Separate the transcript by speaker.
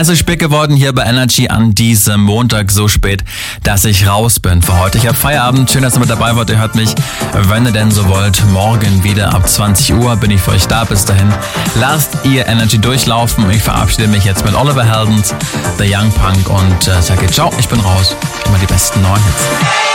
Speaker 1: Es ist spät geworden hier bei Energy an diesem Montag, so spät, dass ich raus bin für heute. Ich habe Feierabend, schön, dass ihr mit dabei wart. Ihr hört mich, wenn ihr denn so wollt, morgen wieder ab 20 Uhr bin ich für euch da. Bis dahin lasst ihr Energy durchlaufen. Ich verabschiede mich jetzt mit Oliver Heldens, The Young Punk und sage ciao, ich bin raus. Immer die besten neuen Hits.